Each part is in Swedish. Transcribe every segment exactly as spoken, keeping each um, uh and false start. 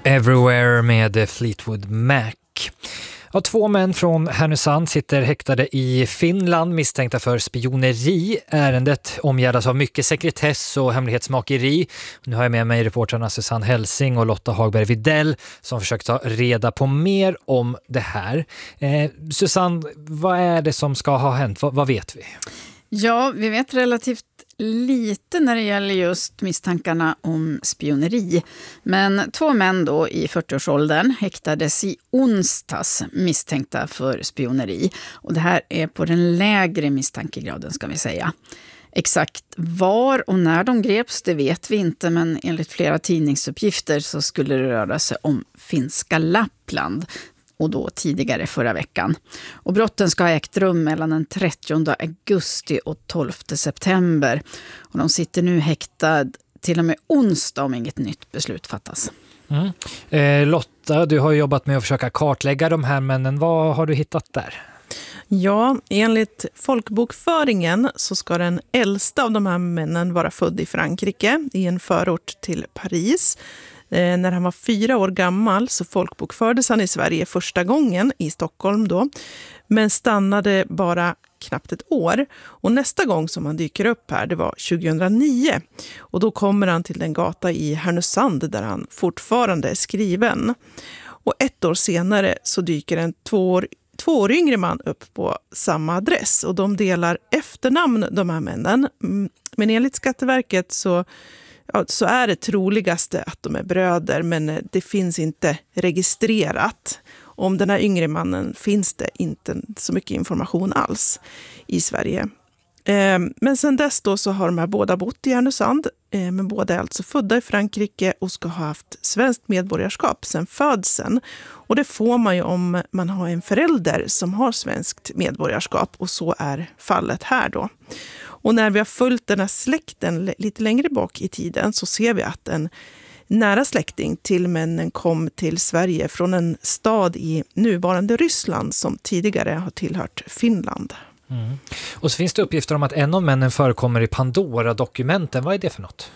Everywhere med Fleetwood Mac. Ja, två män från Härnösand sitter häktade i Finland misstänkta för spioneri. Ärendet omgärdas av mycket sekretess och hemlighetsmakeri. Nu har jag med mig reportrarna Susanne Helsing och Lotta Hagberg Videll som försökt ta reda på mer om det här. Eh, Susanne, vad är det som ska ha hänt? Vad, vad vet vi? Ja, vi vet relativt lite när det gäller just misstankarna om spioneri. Men två män då i fyrtioårsåldern häktades i onsdags misstänkta för spioneri. Och det här är på den lägre misstankegraden ska vi säga. Exakt var och när de greps det vet vi inte, men enligt flera tidningsuppgifter så skulle det röra sig om finska Lappland. Och då tidigare förra veckan. Och brotten ska ha ägt rum mellan den trettionde augusti och tolfte september. Och de sitter nu häktad till och med onsdag om inget nytt beslut fattas. Mm. Eh, Lotta, du har jobbat med att försöka kartlägga de här männen. Vad har du hittat där? Ja, enligt folkbokföringen så ska den äldsta av de här männen vara född i Frankrike i en förort till Paris. Eh, när han var fyra år gammal så folkbokfördes han i Sverige första gången i Stockholm då. Men stannade bara knappt ett år. Och nästa gång som han dyker upp här det var tjugohundranio. Och då kommer han till den gata i Härnösand där han fortfarande är skriven. Och ett år senare så dyker en två år, två år yngre man upp på samma adress. Och de delar efternamn de här männen. Men enligt Skatteverket så... Ja, så är det troligaste att de är bröder, men det finns inte registrerat. Om den här yngre mannen finns det inte så mycket information alls i Sverige. Eh, men sen dess då så har de här båda bott i Härnösand, eh, men båda är alltså födda i Frankrike och ska ha haft svenskt medborgarskap sedan födseln. Och det får man ju om man har en förälder som har svenskt medborgarskap, och så är fallet här då. Och när vi har följt den här släkten lite längre bak i tiden så ser vi att en nära släkting till männen kom till Sverige från en stad i nuvarande Ryssland som tidigare har tillhört Finland. Mm. Och så finns det uppgifter om att en av männen förekommer i Pandora-dokumenten. Vad är det för något?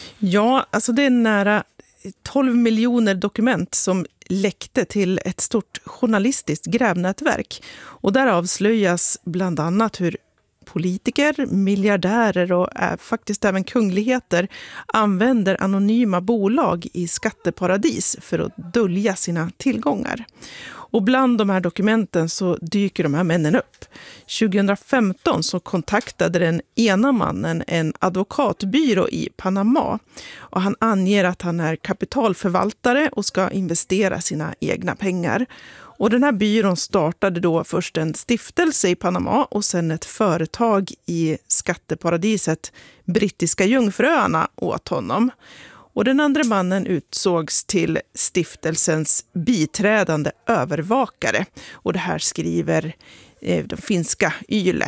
Ja, alltså det är nära tolv miljoner dokument som läckte till ett stort journalistiskt grävnätverk. Och där avslöjas bland annat hur politiker, miljardärer och äh, faktiskt även kungligheter använder anonyma bolag i skatteparadis för att dölja sina tillgångar. Och bland de här dokumenten så dyker de här männen upp. tjugohundrafemton så kontaktade den ena mannen en advokatbyrå i Panama. Och han anger att han är kapitalförvaltare och ska investera sina egna pengar. Och den här byrån startade då först en stiftelse i Panama och sen ett företag i skatteparadiset Brittiska Jungfruöarna åt honom. Och den andra mannen utsågs till stiftelsens biträdande övervakare. Och det här skriver eh, de finska Yle.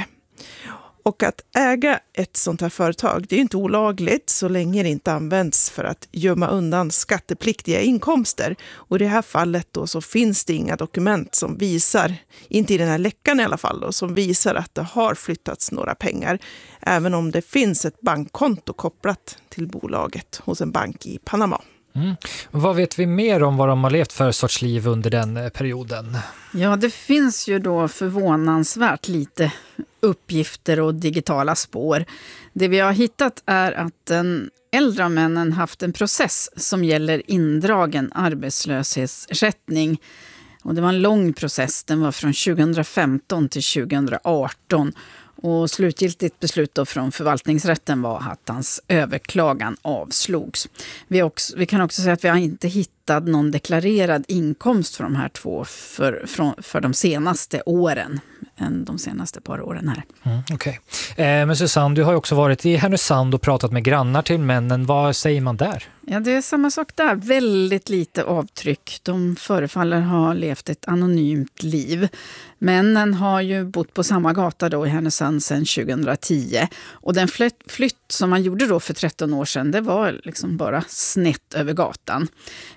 Och att äga ett sånt här företag, det är ju inte olagligt så länge det inte används för att gömma undan skattepliktiga inkomster. Och i det här fallet då så finns det inga dokument som visar, inte i den här läckan i alla fall då, som visar att det har flyttats några pengar. Även om det finns ett bankkonto kopplat till bolaget hos en bank i Panama. Mm. Vad vet vi mer om vad de har levt för sorts liv under den perioden? Ja, det finns ju då förvånansvärt lite uppgifter och digitala spår. Det vi har hittat är att den äldre männen haft en process som gäller indragen arbetslöshetsersättning. Och det var en lång process, den var från tjugohundrafemton till tjugohundraarton. Och slutgiltigt beslut då från förvaltningsrätten var att hans överklagan avslogs. Vi, också, vi kan också säga att vi har inte hittat någon deklarerad inkomst för de här två för, för, för de senaste åren. Än de senaste par åren här. Mm, Okej. Okay. Eh, men Susanne, du har ju också varit i Härnösand och pratat med grannar till männen. Vad säger man där? Ja, det är samma sak där. Väldigt lite avtryck. De förefaller ha levt ett anonymt liv. Männen har ju bott på samma gata då i Härnösand sedan tjugohundratio. Och den flytt, flytt som man gjorde då för tretton år sedan, det var liksom bara snett över gatan.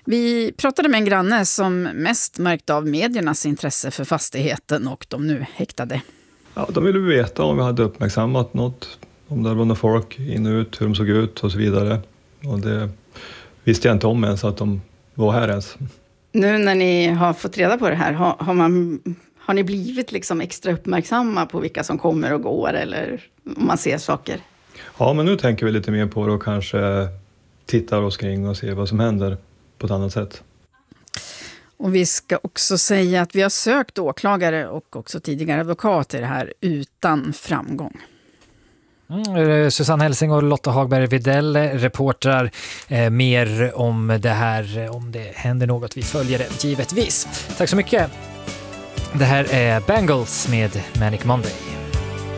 Vi pratade med en granne som mest märkte av mediernas intresse för fastigheten och de nu häktade. Ja, de ville veta om vi hade uppmärksammat något, om det var några folk in och ut, hur de såg ut och så vidare. Och det visste jag inte om ens att de vara här ens. Nu när ni har fått reda på det här, har, har, man, har ni blivit liksom extra uppmärksamma på vilka som kommer och går eller om man ser saker? Ja, men nu tänker vi lite mer på det och kanske tittar oss kring och ser vad som händer på ett annat sätt. Och vi ska också säga att vi har sökt åklagare och också tidigare advokater här utan framgång. Mm, Susanne Helsing och Lotta Hagberg Videll, reportrar eh, mer om det här, om det händer något. Vi följer det givetvis. Tack så mycket. Det här är Bangles med Manic Monday.